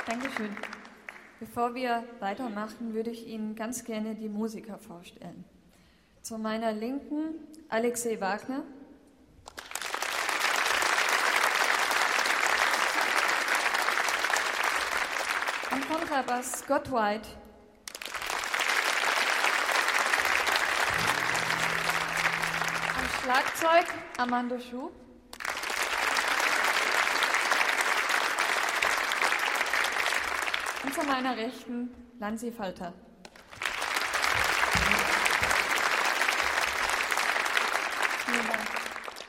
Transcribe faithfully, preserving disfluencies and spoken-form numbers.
Dankeschön. Bevor wir weitermachen, würde ich Ihnen ganz gerne die Musiker vorstellen. Zu meiner Linken Alexei Wagner. Am Kontrabass Scott White. Am Schlagzeug Armando Schuh. Und zu meiner Rechten Lanzi Falter.